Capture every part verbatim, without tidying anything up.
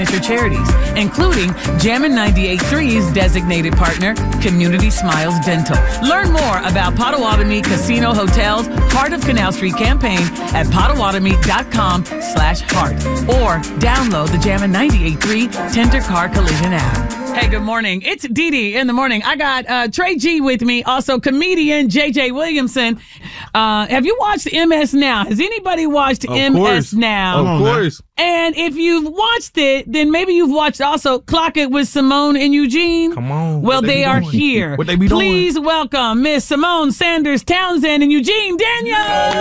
for charities, including Jammin' ninety-eight point three's designated partner, Community Smiles Dental. Learn more about Potawatomi Casino Hotel's Heart of Canal Street campaign at potawatomi.com slash heart or download the Jammin' ninety-eight point three Tender Car Collision app. Hey, good morning. It's Dee Dee in the morning. I got uh, Trey G with me, also comedian J J Williamson. Uh, have you watched M S Now? Has anybody watched Of M S course. Now? Of course. And if you've watched it, then maybe you've watched also Clock It with Simone and Eugene. Come on. Well, What they, they be are doing? here. What they be doing? Please welcome Miss Simone Sanders Townsend and Eugene Daniel.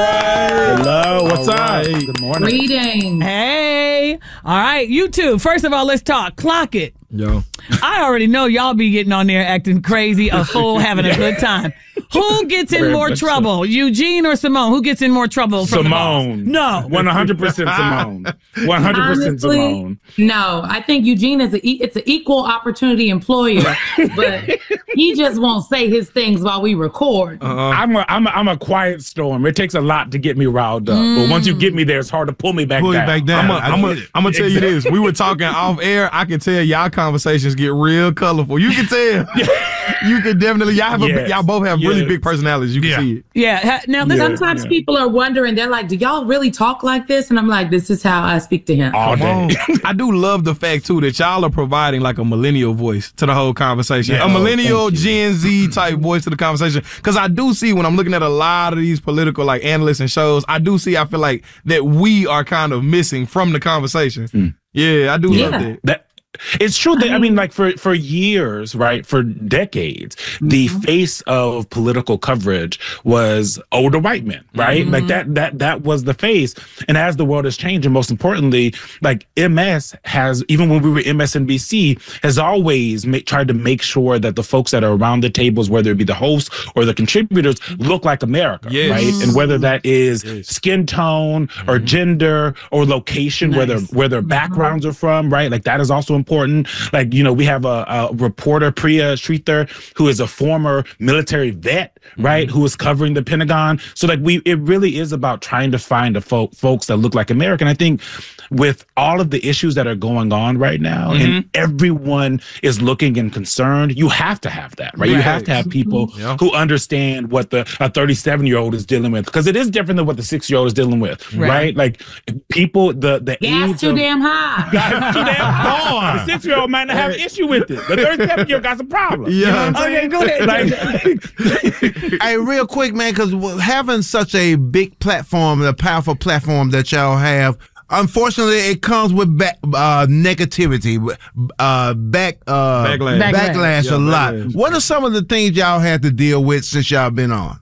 Hello. What's All up? right. Good morning. Greetings. Hey. All right, you two. First of all, let's talk. Clock It. Yo. I already know y'all be getting on there acting crazy, a fool, having a good time. Who gets in Very more much trouble, Eugene or Simone? Who gets in more trouble from Simone. the boss? No. one hundred percent Simone. one hundred percent Honestly, Simone. No, I think Eugene is a e- it's an equal opportunity employer, but he just won't say his things while we record. Uh-uh. I'm a, I'm a, I'm a quiet storm. It takes a lot to get me riled up. But once you get me there, it's hard to pull me back Pull you down. back down. I'm I gonna get it. I'm gonna tell you this. We were talking off air. I can tell y'all conversations get real colorful. You can tell. You can definitely. Y'all have a, Yes. y'all both have really Yes. big personalities. You can Yeah. see it. Yeah. ha- Now, listen. Yeah. Sometimes people are wondering, they're like, do y'all really talk like this? And I'm like, this is how I speak to him. All Come day. on. I do love the fact too that y'all are providing like a millennial voice to the whole conversation. Yeah. A millennial Oh, thank you. Gen Z type voice to the conversation. Because I do see when I'm looking at a lot of these political like analysts and shows, I do see I feel like that we are kind of missing from the conversation. Yeah, I do Yeah. love that. That it's true that I mean, like for for years, right, for decades, the face of political coverage was older white men, right? Like that that that was the face. And as the world has changed, and most importantly, like M S has, even when we were M S N B C, has always ma- tried to make sure that the folks that are around the tables, whether it be the hosts or the contributors, look like America, Yes. right? And whether that is Yes. skin tone or gender or location, where their Nice. where their backgrounds are from, right? Like that is also important. Like, you know, we have a, a reporter, Priya Sridhar, who is a former military vet, right? Who is covering the Pentagon. So like we, it really is about trying to find the fo- folks that look like American. I think with all of the issues that are going on right now, and everyone is looking and concerned, you have to have that, right? You Right. have to have people Yeah. who understand what the a thirty-seven year old is dealing with, because it is different than what the six year old is dealing with, Right. right? Like people, the the Gas age too of, damn high. Got too damn hard. The six year old might not have an issue with it. The thirty-seven year old got some problems. You know Yeah. what I'm saying? Okay, go ahead. Like, Hey, real quick, man, because having such a big platform, a powerful platform that y'all have, unfortunately, it comes with back, uh, negativity, uh, back, uh, Backlash. Backlash. backlash Yeah, a lot. backlash. What are some of the things y'all had to deal with since y'all been on?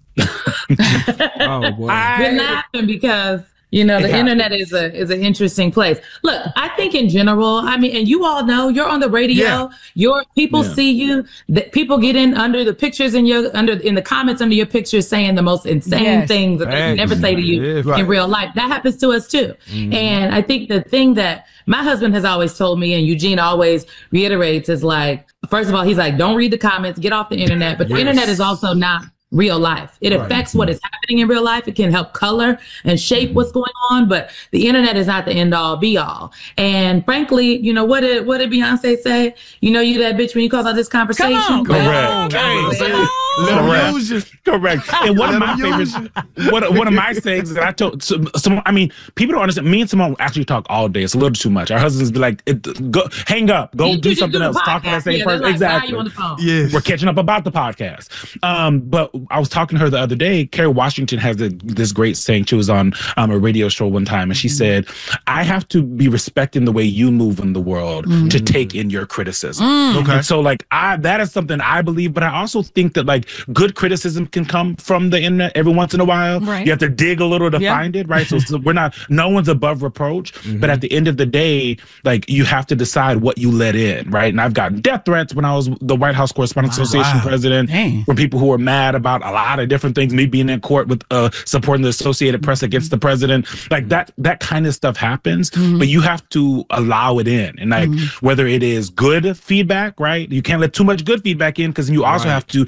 Oh boy. We're laughing because you know the It internet happens. is a is an interesting place. Look, I think in general, I mean, and you all know you're on the radio. Yeah. Your people Yeah. see you. That people get in under the pictures in your under in the comments under your pictures saying the most insane Yes. things that they Facts. never say to you Yeah, in right. real life. That happens to us too. And I think the thing that my husband has always told me, and Eugene always reiterates, is like, first of all, he's like, don't read the comments, get off the internet. But the Yes. internet is also not real life. It affects what is happening in real life. It can help color and shape what's going on, but the internet is not the end all be all. And frankly, you know, what did what did Beyonce say? You know, you that bitch when you cause all this conversation. Come on. Correct. Hey, Come on. let 'em Correct. use you. correct. And one of my Let 'em use favorites, one, one of my sayings that I told some, some, I mean, people don't understand. Me and Simone actually talk all day. It's a little too much. Our husbands be like, it, go, hang up, go You do just something the else. Talk to that podcast. same Yeah, person. they're like, why are Exactly. you on the phone? Yes. We're catching up about the podcast. Um, but I was talking to her the other day. Kerry Washington has the, this great saying. She was on um, a radio show one time, and she said, I have to be respecting the way you move in the world to take in your criticism. Okay. And so like I that is something I believe, but I also think that like good criticism can come from the internet every once in a while. Right. You have to dig a little to Yeah. find it, right? So, so we're not no one's above reproach, but at the end of the day, like you have to decide what you let in, right? And I've gotten death threats when I was the White House Correspondents Association Wow. president, Dang. from people who were mad about a lot of different things, me being in court with uh supporting the Associated Press against the president. Like that that kind of stuff happens, but you have to allow it in. And like whether it is good feedback, right? You can't let too much good feedback in, because you also Right. have to accept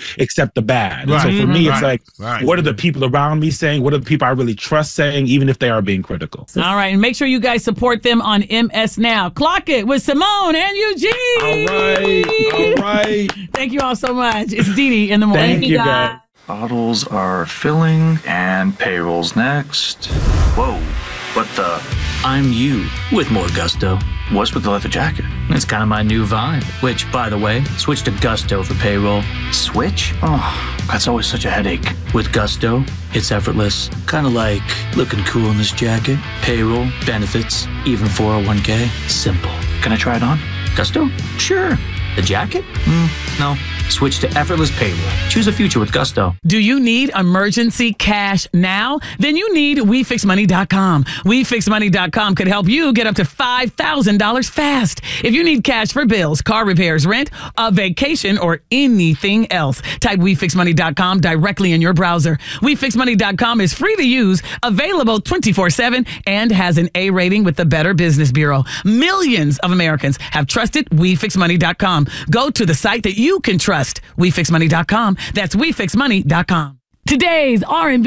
not the bad. And Right. so for me, it's Right. like, Right. what are the people around me saying? What are the people I really trust saying, even if they are being critical? All right, and make sure you guys support them on M S Now. Clock it with Simone and Eugene. All right. All right. Thank you all so much. It's Dee Dee in the morning. Thank you, guys. Bottles are filling and payrolls next. Whoa, what the? I'm you with more gusto. What's with the leather jacket? It's kind of my new vibe, which, by the way, switch to Gusto for payroll. Switch? Oh, that's always such a headache. With Gusto, it's effortless. Kind of like looking cool in this jacket. Payroll, benefits, even four oh one k. Simple. Can I try it on? Gusto? Sure. The jacket? Mm, no. Switch to effortless payroll. Choose a future with Gusto. Do you need emergency cash now? Then you need we fix money dot com. we fix money dot com could help you get up to five thousand dollars fast. If you need cash for bills, car repairs, rent, a vacation, or anything else, type we fix money dot com directly in your browser. we fix money dot com is free to use, available twenty-four seven, and has an A rating with the Better Business Bureau. Millions of Americans have trusted we fix money dot com. Go to the site that you can trust. we fix money dot com. That's we fix money dot com. Today's R and B